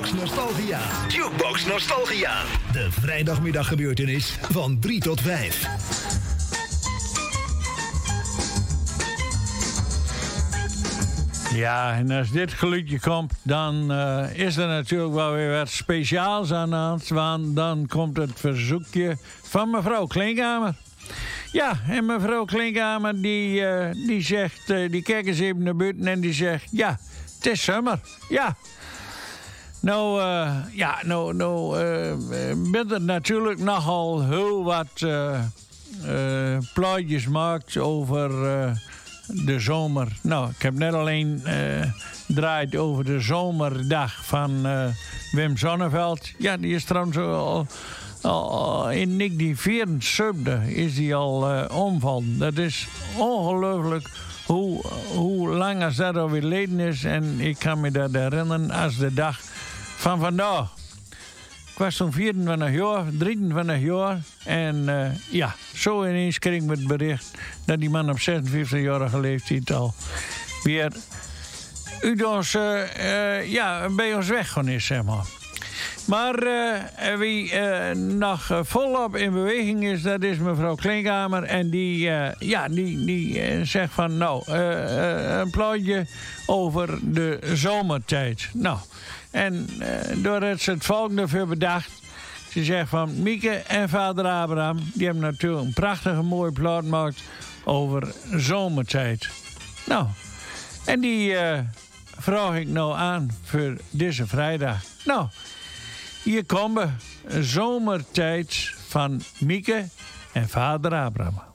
Jukebox Nostalgia. Jukebox Nostalgia. De vrijdagmiddaggebeurtenis van 3 tot 5. Ja, en als dit geluidje komt, dan is er natuurlijk wel weer wat speciaals aan de hand. Want dan komt het verzoekje van mevrouw Klinkhamer. Ja, en mevrouw Klinkhamer die zegt, die kijkt eens even naar buiten en die zegt... Ja, het is zomer, ja. Nou bent er natuurlijk nogal heel wat plaatjes gemaakt over... de zomer. Nou, ik heb net alleen draait over de zomerdag van Wim Sonneveld. Ja, die is trouwens al in 1974 is die al omvallen. Dat is ongelooflijk hoe lang als dat alweer geleden is. En ik kan me dat herinneren als de dag van vandaag. Ik was toen 24 jaar, 23 jaar. En ja, zo ineens kreeg ik het bericht dat die man op 46-jarige leeftijd al weer uit ons, bij ons weggegaan is, zeg maar. Maar wie nog volop in beweging is, dat is mevrouw Klinkhamer. En die zegt van, nou, een plaatje over de zomertijd. Nou, en doordat ze het volgende voor bedacht. Ze zegt van Mieke en vader Abraham, die hebben natuurlijk een prachtige mooie plaat gemaakt over zomertijd. Nou, en die vraag ik nou aan voor deze vrijdag. Nou, hier komen zomertijd van Mieke en vader Abraham.